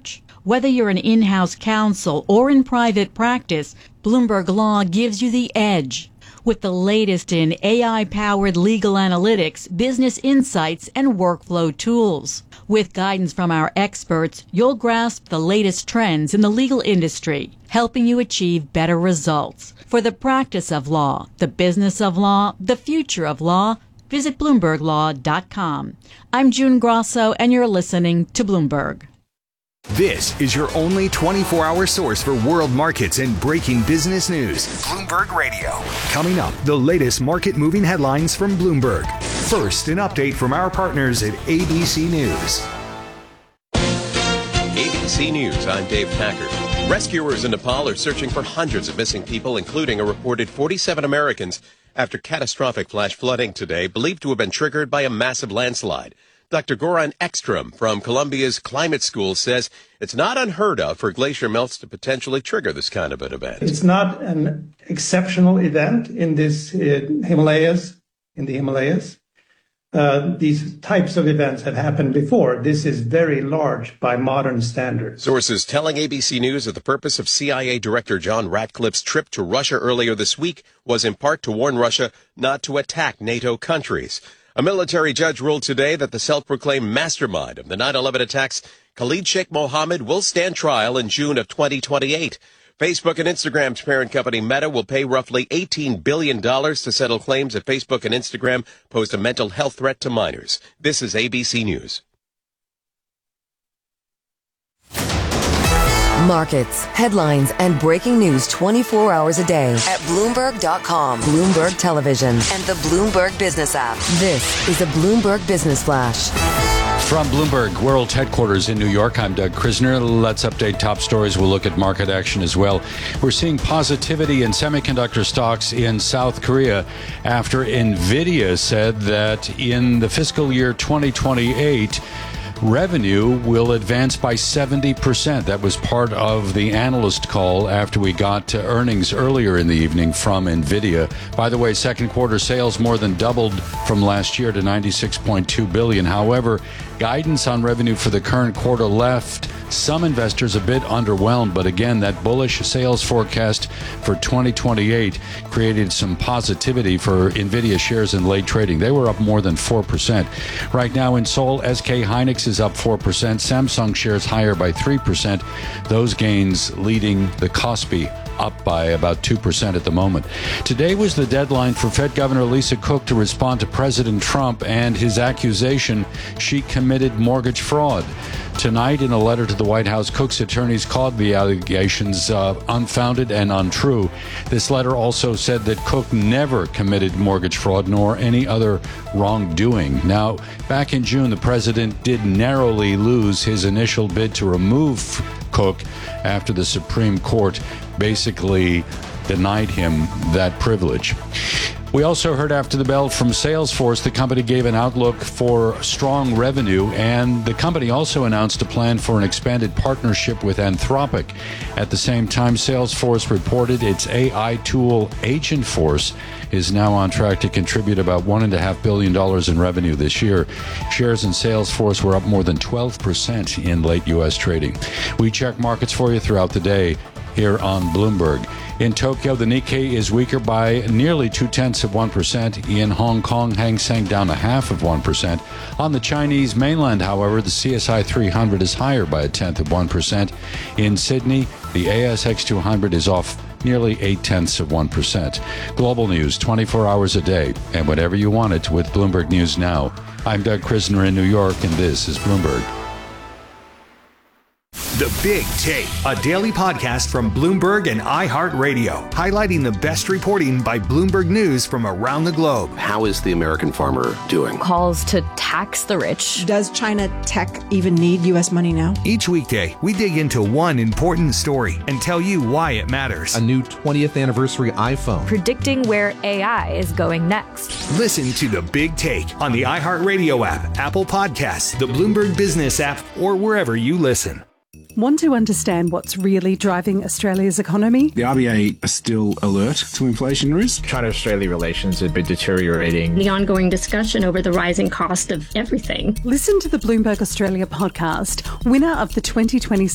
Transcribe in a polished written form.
research. Whether you're an in-house counsel or in private practice, Bloomberg Law gives you the edge. With the latest in AI-powered legal analytics, business insights, and workflow tools. With guidance from our experts, you'll grasp the latest trends in the legal industry, helping you achieve better results. For the practice of law, the business of law, the future of law, visit BloombergLaw.com. I'm June Grosso, and you're listening to Bloomberg. This is your only 24-hour source for world markets and breaking business news. Bloomberg Radio. Coming up, the latest market-moving headlines from Bloomberg. First, an update from our partners at ABC News. ABC News, I'm Dave Packard. Rescuers in Nepal are searching for hundreds of missing people, including a reported 47 Americans, after catastrophic flash flooding today, believed to have been triggered by a massive landslide. Dr. Goran Ekstrom from Columbia's Climate School says it's not unheard of for glacier melts to potentially trigger this kind of an event. It's not an exceptional event in the Himalayas. These types of events have happened before. This is very large by modern standards. Sources telling ABC News that the purpose of CIA Director John Ratcliffe's trip to Russia earlier this week was in part to warn Russia not to attack NATO countries. A military judge ruled today that the self-proclaimed mastermind of the 9/11 attacks, Khalid Sheikh Mohammed, will stand trial in June of 2028. Facebook and Instagram's parent company Meta will pay roughly $18 billion to settle claims that Facebook and Instagram posed a mental health threat to minors. This is ABC News. Markets, headlines, and breaking news 24 hours a day at Bloomberg.com, Bloomberg Television, and the Bloomberg Business app. This is a Bloomberg Business Flash. From Bloomberg World Headquarters in New York, I'm Doug Krisner. Let's update top stories. We'll look at market action as well. We're seeing positivity in semiconductor stocks in South Korea after NVIDIA said that in the fiscal year 2028, revenue will advance by 70%. That was part of the analyst call after we got to earnings earlier in the evening from NVIDIA. By the way, second quarter sales more than doubled from last year to $96.2 billion. However, guidance on revenue for the current quarter left some investors a bit underwhelmed, but again, that bullish sales forecast for 2028 created some positivity for NVIDIA shares in late trading. They were up more than 4%. Right now in Seoul, SK Hynix is up 4%. Samsung shares higher by 3%. Those gains leading the Kospi up by about 2% at the moment. Today was the deadline for Fed Governor Lisa Cook to respond to President Trump and his accusation she committed mortgage fraud. Tonight, in a letter to the White House, Cook's attorneys called the allegations unfounded and untrue. This letter also said that Cook never committed mortgage fraud nor any other wrongdoing. Now, back in June, the president did narrowly lose his initial bid to remove Cook after the Supreme Court basically denied him that privilege. We also heard after the bell from Salesforce. The company gave an outlook for strong revenue, and the company also announced a plan for an expanded partnership with Anthropic. At the same time, Salesforce reported its AI tool Agentforce is now on track to contribute about $1.5 billion in revenue this year. Shares in Salesforce were up more than 12% in late U.S. trading. We check markets for you throughout the day here on Bloomberg. In Tokyo, the Nikkei is weaker by nearly 0.2%. In Hong Kong, Hang Seng down 0.5%. On the Chinese mainland, however, the CSI 300 is higher by 0.1%. In Sydney, the ASX 200 is off nearly 0.8%. Global news 24 hours a day, and whenever you want it with Bloomberg News Now. I'm Doug Krisner in New York, and this is Bloomberg. The Big Take, a daily podcast from Bloomberg and iHeartRadio, highlighting the best reporting by Bloomberg News from around the globe. How is the American farmer doing? Calls to tax the rich. Does China tech even need U.S. money now? Each weekday, we dig into one important story and tell you why it matters. A new 20th anniversary iPhone. Predicting where AI is going next. Listen to The Big Take on the iHeartRadio app, Apple Podcasts, the Bloomberg Business app, or wherever you listen. Want to understand what's really driving Australia's economy? The RBA are still alert to inflation risk. China-Australia relations have been deteriorating. The ongoing discussion over the rising cost of everything. Listen to the Bloomberg Australia podcast, winner of the 2020